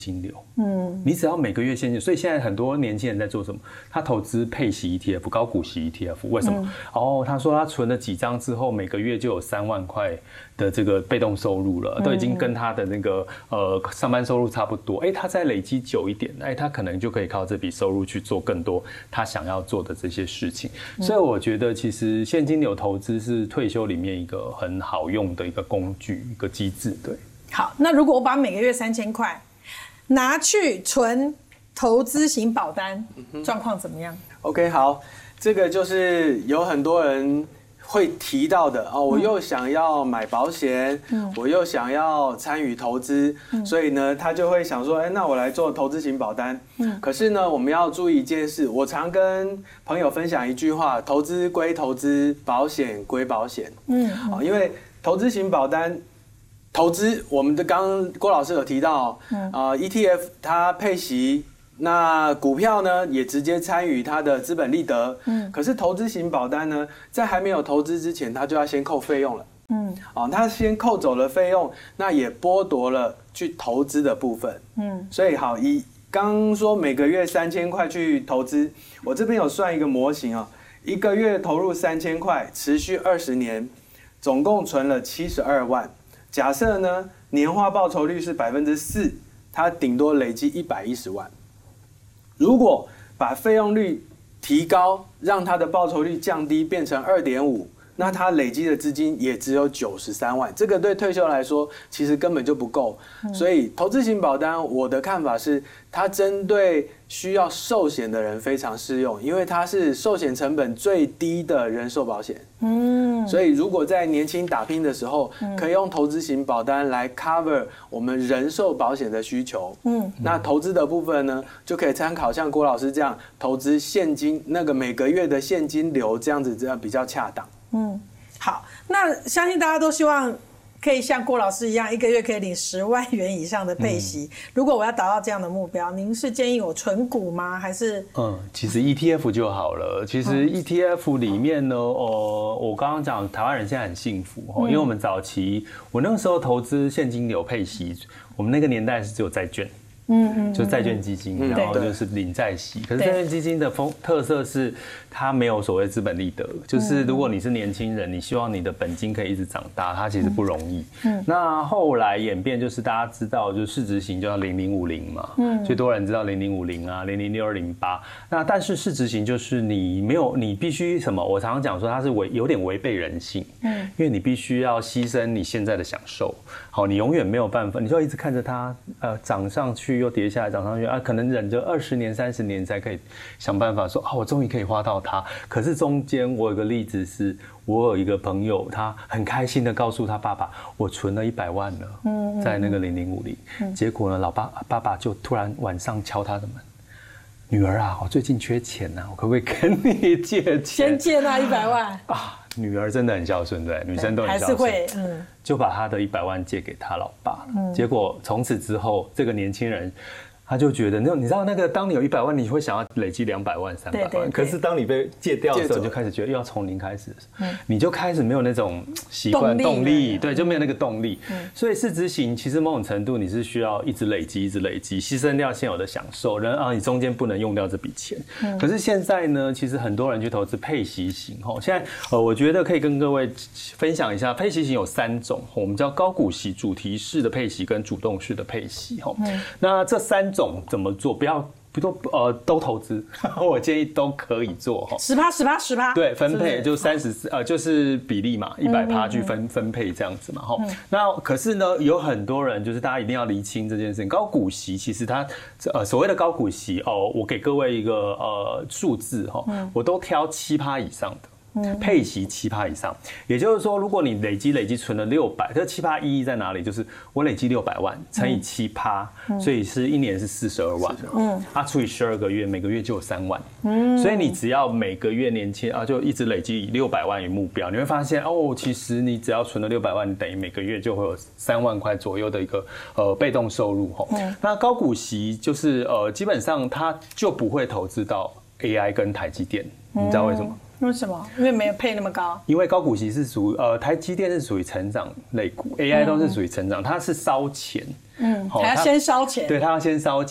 金流，你只要每个月现金，所以现在很多年轻人在做什么？他投资配息 ETF、高股息 ETF， 为什么？他说他存了几张之后，每个月就有3万块的这个被动收入了，都已经跟他的那个上班收入差不多。他再累积久一点，他可能就可以靠这笔收入去做更多他想要做的这些事情。所以我觉得，其实现金流投资是退休里面一个很好用的一个工具、一个机制。对， 好，那如果我把每个月3000块拿去存投资型保单，状况怎么样 ？OK， 好，这个就是有很多人会提到的哦。我又想要买保险，我又想要参与投资，所以呢，他就会想说，那我来做投资型保单。可是呢，我们要注意一件事，我常跟朋友分享一句话：投资归投资，保险归保险。因为投资型保单。投资，我们的刚刚郭老师有提到，ETF 它配息，那股票呢也直接参与它的资本利得。可是投资型保单呢，在还没有投资之前，它就要先扣费用了。它先扣走了费用，那也剥夺了去投资的部分。所以好，以刚说每个月3000块去投资，我这边有算一个模型啊，1个月投入3000块，持续20年，总共存了72万。假设呢，年化报酬率是4%，它顶多累积110万。如果把费用率提高，让它的报酬率降低，变成2.5%，那它累积的资金也只有93万。这个对退休来说，其实根本就不够。所以投资型保单，我的看法是，它针对需要寿险的人非常适用，因为它是寿险成本最低的人寿保险。所以如果在年轻打拼的时候，可以用投资型保单来 cover 我们人寿保险的需求。那投资的部分呢，就可以参考像郭老师这样投资现金，那个每个月的现金流这样子，这样比较恰当。 好，那相信大家都希望可以像郭老师一样，1个月可以领10万元以上的配息。如果我要达到这样的目标，您是建议我存股吗？还是？ 其实 ETF 就好了。其实 ETF 里面呢，我刚刚讲台湾人现在很幸福，因为我们早期我那个时候投资现金流配息，我们那个年代是只有债券。就债券基金，然后就是领债息。可是债券基金的特色是，它没有所谓资本利得，就是如果你是年轻人，你希望你的本金可以一直长大，它其实不容易。那后来演变就是大家知道，就市值型就要0050嘛，最多人知道0050啊，006208。那但是市值型就是你必须什么？我常常讲说它是有点违背人性，因为你必须要牺牲你现在的享受。好，你永远没有办法，你就一直看着它涨上去又跌下来，涨上去可能忍着20年、30年才可以想办法说我终于可以花到它。可是中间我有个例子是，我有一个朋友，他很开心的告诉他爸爸，我存了100万了，在那个0050。结果呢，爸爸就突然晚上敲他的门，女儿啊，我最近缺钱啊，我可不可以跟你借钱？ 先借那100万女儿真的很孝顺，对，女生都很孝顺， 还是会， 就把他的100万借给他老爸。结果从此之后，这个年轻人他就觉得，你知道那个，当你有100万，你会想要累积200万、300万。可是当你被戒掉的时候，你就开始觉得又要从零开始的时候，你就开始没有那种习惯动力，对，就没有那个动力。所以市值型其实某种程度你是需要一直累积，牺牲掉现有的享受，你中间不能用掉这笔钱。可是现在呢，其实很多人去投资配息型，现在我觉得可以跟各位分享一下，配息型有3种，我们叫高股息、主题式的配息跟主动式的配息。那这3种怎么做？不要都投资，我建议都可以做 10%， 对，分配就30，就是比例嘛，100%去分配这样子嘛，那可是呢，有很多人就是大家一定要厘清这件事情，高股息其实它所谓的高股息我给各位一个数字我都挑7%以上的。配息7%以上，也就是说，如果你累积存了600，这7%意义在哪里？就是我累积600万乘以7%，所以是1年是42万，除以12个月，每个月就有3万，所以你只要每个月年轻就一直累积以600万为目标，你会发现其实你只要存了600万，你等于每个月就会有3万块左右的一个被动收入那高股息就是基本上它就不会投资到 AI 跟台积电，你知道为什么？ 为什么？因为没有配那么高。 因为高股息是属台积电是属于成长类股，AI 都是属于成长，它是烧钱， 还要先烧钱。 对，它要先烧钱。